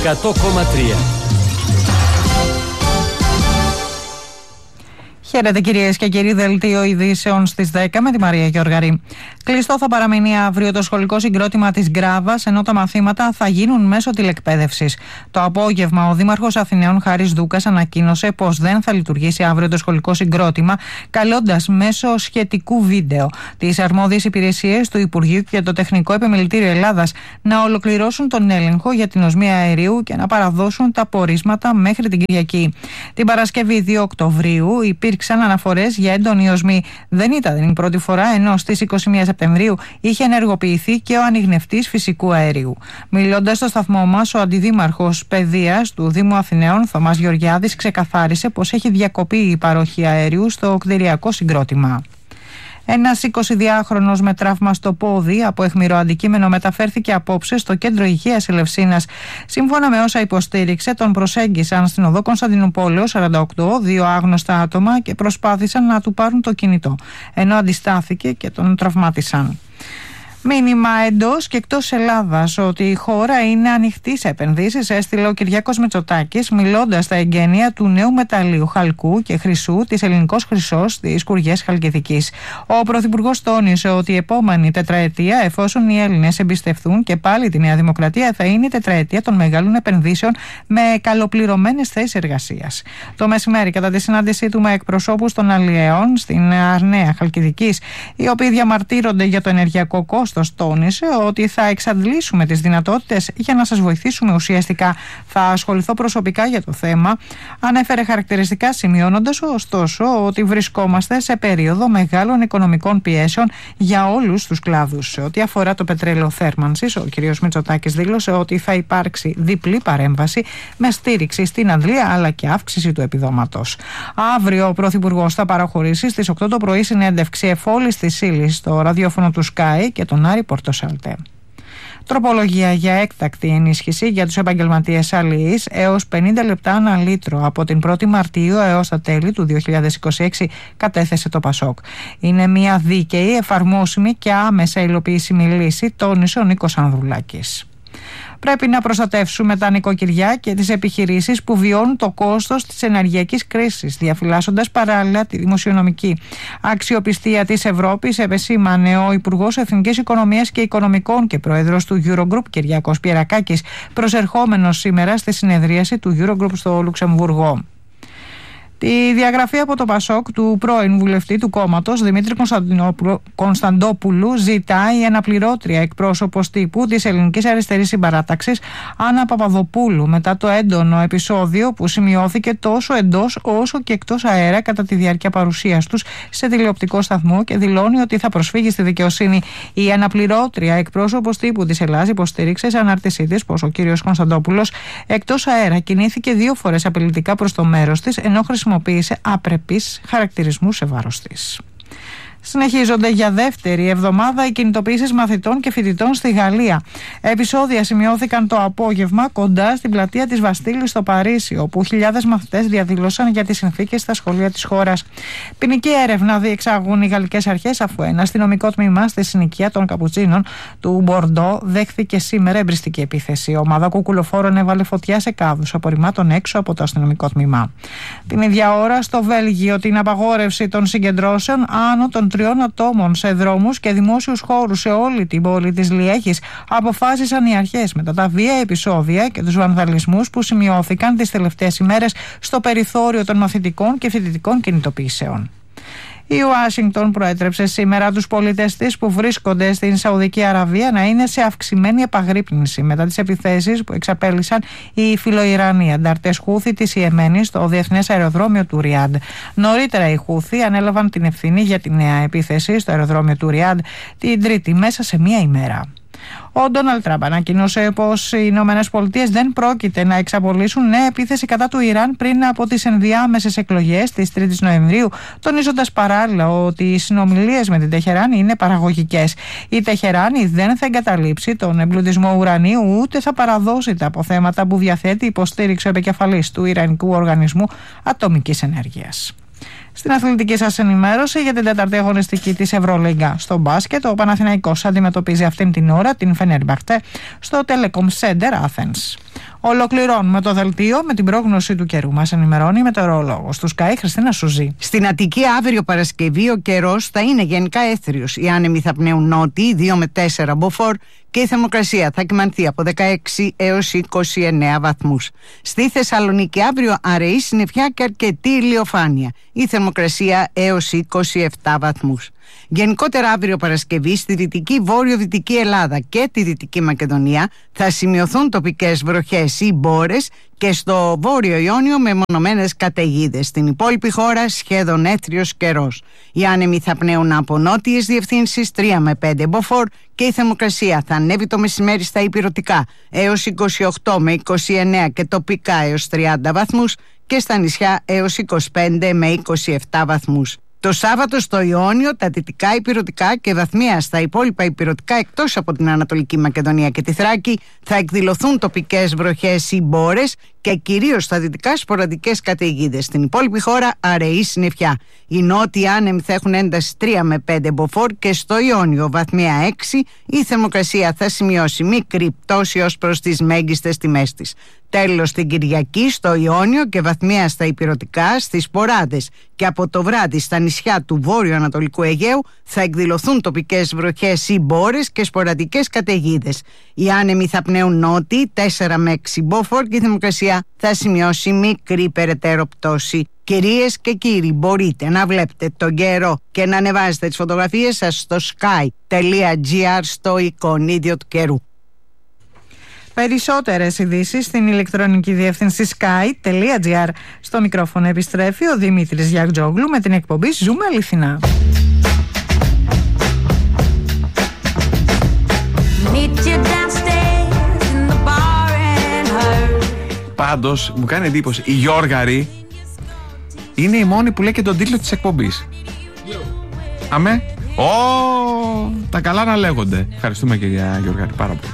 100,3. Χαίρετε κυρίες και κύριοι, δελτίο ειδήσεων στις 10 με τη Μαρία Γιώργαρη. Κλειστό θα παραμείνει αύριο το σχολικό συγκρότημα της Γκράβας, ενώ τα μαθήματα θα γίνουν μέσω τηλεκπαίδευσης. Το απόγευμα, ο Δήμαρχος Αθηναίων Χάρης Δούκας ανακοίνωσε πως δεν θα λειτουργήσει αύριο το σχολικό συγκρότημα, καλώντας μέσω σχετικού βίντεο τις αρμόδιες υπηρεσίες του Υπουργείου και το Τεχνικό Επιμελητήριο Ελλάδας να ολοκληρώσουν τον έλεγχο για την οσμία αερίου και να παραδώσουν τα πορίσματα μέχρι την Κυριακή. Την Παρασκευή 2 Οκτωβρίου υπήρξαν αναφορές για έντονη οσμή. Δεν ήταν η πρώτη φορά, ενώ στις 21 Σεπτεμβρίου είχε ενεργοποιηθεί και ο ανιχνευτής φυσικού αερίου. Μιλώντας στο σταθμό μας, ο Αντιδήμαρχος Παιδείας του Δήμου Αθηναίων, Θωμάς Γεωργιάδης, ξεκαθάρισε πως έχει διακοπεί η παροχή αερίου στο κτηριακό συγκρότημα. Ένας 22χρονος με τραύμα στο πόδι από αιχμηρό αντικείμενο μεταφέρθηκε απόψε στο κέντρο υγείας Ελευσίνας. Σύμφωνα με όσα υποστήριξε, τον προσέγγισαν στην οδό Κωνσταντινουπόλεως 48 δύο άγνωστα άτομα και προσπάθησαν να του πάρουν το κινητό, ενώ αντιστάθηκε και τον τραυμάτισαν. Μήνυμα εντός και εκτός Ελλάδας ότι η χώρα είναι ανοιχτή σε επενδύσεις, έστειλε ο Κυριάκος Μητσοτάκης, μιλώντας στα εγγένεια του νέου μεταλλίου χαλκού και χρυσού της Ελληνικός Χρυσός στις Κουριές Χαλκιδικής. Ο Πρωθυπουργός τόνισε ότι η επόμενη τετραετία, εφόσον οι Έλληνες εμπιστευτούν και πάλι τη Νέα Δημοκρατία, θα είναι η τετραετία των μεγάλων επενδύσεων με καλοπληρωμένες θέσεις εργασίας. Το μεσημέρι, κατά τη συνάντησή του με εκπροσώπους των αλλιέων στην Αρναία Χαλκιδικής, οι οποίοι διαμαρτύρονται για το ενεργειακό κόστος, τόνισε ότι θα εξαντλήσουμε τις δυνατότητες για να σας βοηθήσουμε ουσιαστικά. Θα ασχοληθώ προσωπικά για το θέμα. Ανέφερε χαρακτηριστικά, σημειώνοντας ωστόσο ότι βρισκόμαστε σε περίοδο μεγάλων οικονομικών πιέσεων για όλους τους κλάδους. Σε ό,τι αφορά το πετρέλαιο θέρμανσης, ο κ. Μητσοτάκης δήλωσε ότι θα υπάρξει διπλή παρέμβαση με στήριξη στην αντλία αλλά και αύξηση του επιδόματος. Αύριο ο Πρωθυπουργός θα παραχωρήσει στις 8 το πρωί συνέντευξη εφόλης της ύλης στο ραδιόφωνο του Sky και τον Άρη Πορτοσάλτε. Τροπολογία για έκτακτη ενίσχυση για τους επαγγελματίες αλληλείς έως 50 λεπτά ανά λίτρο από την 1η Μαρτίου έως τα τέλη του 2026 κατέθεσε το Πασόκ. Είναι μια δίκαιη, εφαρμόσιμη και άμεσα υλοποιήσιμη λύση, τόνισε ο Νίκος Ανδρουλάκης. Πρέπει να προστατεύσουμε τα νοικοκυριά και τις επιχειρήσεις που βιώνουν το κόστος της ενεργειακής κρίσης, διαφυλάσσοντας παράλληλα τη δημοσιονομική αξιοπιστία της Ευρώπης, επεσήμανε ο Υπουργός Εθνικής Οικονομίας και Οικονομικών και Πρόεδρος του Eurogroup, Κυριάκος Πιερακάκης, προσερχόμενος σήμερα στη συνεδρίαση του Eurogroup στο Λουξεμβούργο. Τη διαγραφή από το Πασόκ του πρώην βουλευτή του κόμματος Δημήτρη Κωνσταντόπουλου ζητάει η αναπληρώτρια εκπρόσωπος τύπου της Ελληνικής Αριστερής Συμπαράταξης Άννα Παπαδοπούλου, μετά το έντονο επεισόδιο που σημειώθηκε τόσο εντός όσο και εκτός αέρα κατά τη διάρκεια παρουσίας τους σε τηλεοπτικό σταθμό, και δηλώνει ότι θα προσφύγει στη δικαιοσύνη. Η αναπληρώτρια εκπρόσωπος τύπου της Ελλάδας υποστήριξε σε ανάρτησή της πως ο κύριος Κωνσταντόπουλος εκτός αέρα κινήθηκε 2 φορές απειλητικά προς το μέρος της, ενώ χρησιμοποίησε άπρεπείς χαρακτηρισμούς σε βάρος της. Συνεχίζονται για δεύτερη εβδομάδα οι κινητοποιήσεις μαθητών και φοιτητών στη Γαλλία. Επεισόδια σημειώθηκαν το απόγευμα κοντά στην πλατεία της Βαστίλης στο Παρίσι, όπου χιλιάδες μαθητές διαδήλωσαν για τις συνθήκες στα σχολεία της χώρας. Ποινική έρευνα διεξάγουν οι γαλλικές αρχές, αφού ένα αστυνομικό τμήμα στη συνοικία των Καπουτσίνων του Μπορντό δέχθηκε σήμερα εμπριστική επίθεση. Η ομάδα κουκουλοφόρων έβαλε φωτιά σε κάδους απορριμμάτων έξω από το αστυνομικό τμήμα. Την ίδια ώρα στο Βέλγιο την απαγόρευση των συγκεντρώσεων άνω των 3 ατόμων σε δρόμους και δημόσιους χώρους σε όλη την πόλη της Λιέχης αποφάσισαν οι αρχές μετά τα βία επεισόδια και τους βανδαλισμούς που σημειώθηκαν τις τελευταίες ημέρες στο περιθώριο των μαθητικών και φοιτητικών κινητοποιήσεων. Η Ουάσιγκτον προέτρεψε σήμερα τους πολίτες της που βρίσκονται στην Σαουδική Αραβία να είναι σε αυξημένη επαγρύπνηση μετά τις επιθέσεις που εξαπέλυσαν οι φιλοϊρανοί ανταρτές Χούθη της Ιεμένης στο διεθνές αεροδρόμιο του Ριάντ. Νωρίτερα οι Χούθη ανέλαβαν την ευθύνη για τη νέα επίθεση στο αεροδρόμιο του Ριάντ την Τρίτη μέσα σε μία ημέρα. Ο Ντόναλντ Τραμπ ανακοίνωσε πως οι Ηνωμένες Πολιτείες δεν πρόκειται να εξαπολύσουν νέα επίθεση κατά του Ιράν πριν από τις ενδιάμεσες εκλογές της 3ης Νοεμβρίου, τονίζοντας παράλληλα ότι οι συνομιλίες με την Τεχεράνη είναι παραγωγικές. Η Τεχεράνη δεν θα εγκαταλείψει τον εμπλουτισμό ουρανίου, ούτε θα παραδώσει τα αποθέματα που διαθέτει, υποστήριξε ο επικεφαλής του Ιρανικού Οργανισμού Ατομικής Ενέργειας. Στην αθλητική σας ενημέρωση για την τέταρτη αγωνιστική της Ευρωλίγκα στο μπάσκετ, ο Παναθηναϊκός αντιμετωπίζει αυτήν την ώρα την Φενέρμπαχτσε στο Telecom Center Athens. Ολοκληρώνουμε το δελτίο με την πρόγνωση του καιρού. Μας ενημερώνει η μετεωρολόγος του Sky, Χριστίνα Σουζή. Στην Αττική αύριο Παρασκευή ο καιρός θα είναι γενικά έθριος. Οι άνεμοι θα πνέουν νότιοι 2 με 4 μποφόρ και η θερμοκρασία θα κυμανθεί από 16 έως 29 βαθμούς. Στη Θεσσαλονίκη αύριο αραιή συννεφιά και αρκετή ηλιοφάνεια. Η θερμοκρασία έως 27 βαθμούς. Γενικότερα αύριο Παρασκευή στη δυτική βόρειο-δυτική Ελλάδα και τη Δυτική Μακεδονία θα σημειωθούν τοπικές βροχές ή μπόρες και στο Βόρειο Ιόνιο μεμονωμένες καταιγίδες. Στην υπόλοιπη χώρα σχεδόν έθριος καιρός. Οι άνεμοι θα πνέουν από νότιες διευθύνσεις 3 με 5 μποφόρ και η θερμοκρασία θα ανέβει το μεσημέρι στα ηπειρωτικά έως 28 με 29 και τοπικά έως 30 βαθμούς και στα νησιά έως 25 με 27 βαθμούς. Το Σάββατο στο Ιόνιο, τα δυτικά ηπειρωτικά και βαθμία στα υπόλοιπα ηπειρωτικά εκτός από την Ανατολική Μακεδονία και τη Θράκη θα εκδηλωθούν τοπικές βροχές ή μπόρες και κυρίως στα δυτικά σποραδικές καταιγίδες. Στην υπόλοιπη χώρα αραιή συννεφιά. Οι νότιοι άνεμοι θα έχουν ένταση 3 με 5 μποφόρ και στο Ιόνιο βαθμία 6 η θερμοκρασία θα σημειώσει μικρή πτώση ως προς τις μέγιστες τιμές της. Τέλος την Κυριακή στο Ιόνιο και βαθμία στα ηπειρωτικά, στις Ποράδες και από το βράδυ στα νησιά του βόρειο-ανατολικού Αιγαίου θα εκδηλωθούν τοπικές βροχές ή μπόρες και σποραδικές καταιγίδες. Οι άνεμοι θα πνέουν νότιοι 4 με 6 μποφόρ και η θερμοκρασία θα σημειώσει μικρή περαιτέρω πτώση. Κυρίες και κύριοι, μπορείτε να βλέπετε τον καιρό και να ανεβάζετε τις φωτογραφίες σας στο sky.gr στο εικονίδιο του καιρού. Περισσότερες ειδήσεις στην ηλεκτρονική διεύθυνση sky.gr. Στο μικρόφωνο επιστρέφει ο Δημήτρης Γιαγτζόγλου με την εκπομπή Ζούμε Αληθινά. Πάντως μου κάνει εντύπωση, η Γιώργαρη είναι η μόνη που λέει και τον τίτλο της εκπομπής. Αμέ. Τα καλά να λέγονται. Ευχαριστούμε κυρία Γιώργαρη πάρα πολύ.